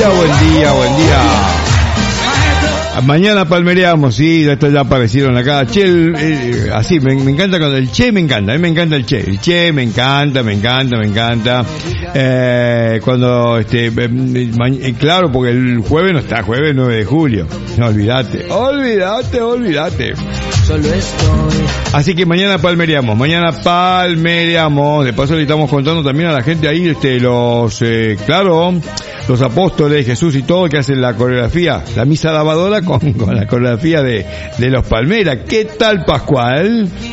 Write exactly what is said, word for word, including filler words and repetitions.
día, buen día, buen día. Mañana palmereamos, sí, esto ya aparecieron acá. Che, el, eh, así, me, me encanta cuando el che me encanta, a mí me encanta el che. El che me encanta, me encanta, me encanta. Eh, cuando, este, eh, claro, porque el jueves no está, jueves nueve de julio. No, olvídate, olvídate, olvídate. Solo estoy. Así que mañana palmereamos, mañana palmereamos. De paso le estamos contando también a la gente ahí, este, los, eh, claro, los apóstoles, Jesús y todo, que hacen la coreografía, la misa lavadora con, con la coreografía de, de los Palmeras. ¿Qué tal, Pascual?